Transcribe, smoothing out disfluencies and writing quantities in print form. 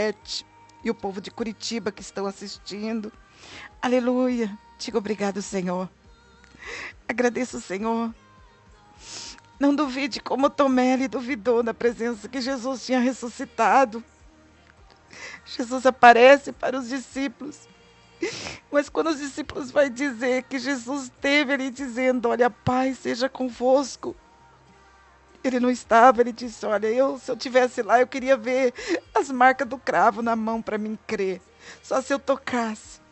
Beth e o povo de Curitiba que estão assistindo. Aleluia. Digo obrigado, Senhor. Agradeço, Senhor. Não duvide como Tomé lhe duvidou da presença que Jesus tinha ressuscitado. Jesus aparece para os discípulos. Mas quando os discípulos vai dizer que Jesus esteve ali dizendo, olha, a paz seja convosco. Ele não estava, ele disse, olha, se eu tivesse lá, eu queria ver as marcas do cravo na mão para mim crer. Só se eu tocasse.